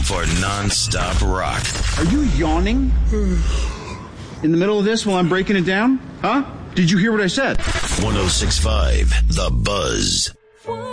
for non-stop rock. Are you yawning? In the middle of this while I'm breaking it down? Huh? Did you hear what I said? 106.5 The Buzz.